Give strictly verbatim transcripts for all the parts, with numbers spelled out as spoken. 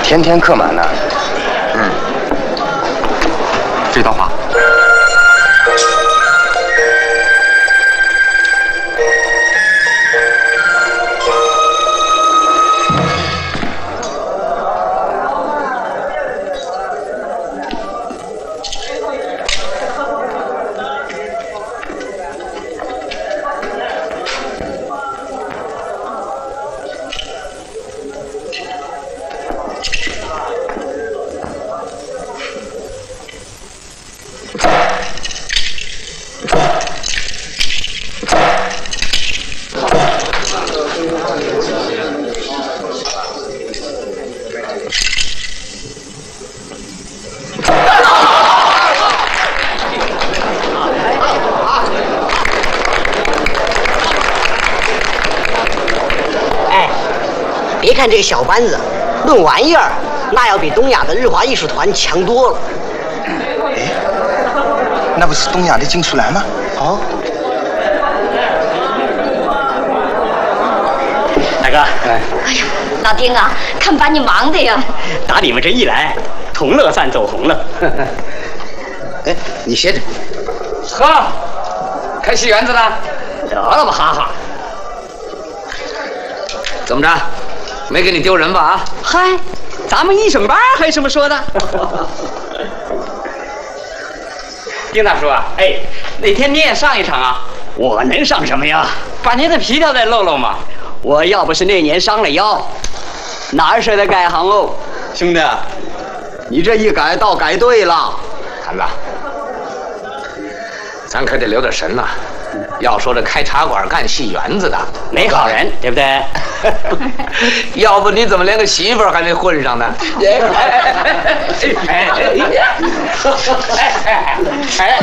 天天客满呢。 嗯，这道话。 别看这个小班子，论玩意儿，那要比东亚的日华艺术团强多了。 哎，那不是东亚的金淑兰吗？哦， 大哥，哎， 哎呀，老丁啊，看把你忙的呀！ 打你们这一来，同乐算走红了。 哎，你歇着。 呵，开戏园子了？ 得了吧，哈哈。 怎么着？ 没给你丢人吧？啊！ 嗨，咱们一省班还什么说的？ 丁大叔啊，哎，哪天你也上一场啊？ 我能上什么呀？ 把您的皮条再露露嘛。 我要不是那年伤了腰，哪舍得改行哦？ 兄弟，你这一改倒改对了。 坛子，咱可得留点神呐。要说这开茶馆干戏园子的， 没好人，对不对？ 要不你怎么连个媳妇儿还没混上呢？哎哎哎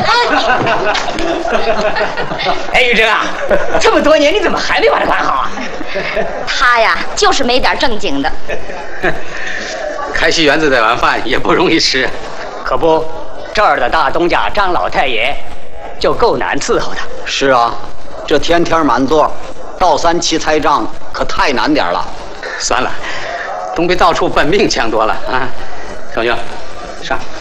哎，玉珍啊，这么多年你怎么还没把它管好啊？ 他呀，就是没点正经的。 开戏园子这碗饭也不容易吃， 可不，这儿的大东家张老太爷就够难伺候的。 是啊，这天天满座，倒三七猜账可太难点了。 算了，总比到处奔命强多了啊！小英，上。